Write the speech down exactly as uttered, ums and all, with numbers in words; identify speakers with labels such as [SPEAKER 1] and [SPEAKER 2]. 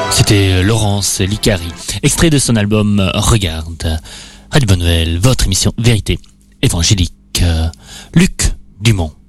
[SPEAKER 1] C'était Laurence Licari, extrait de son album Regarde. Radio Bonne Nouvelle, votre émission Vérité évangélique. Luc Dumont.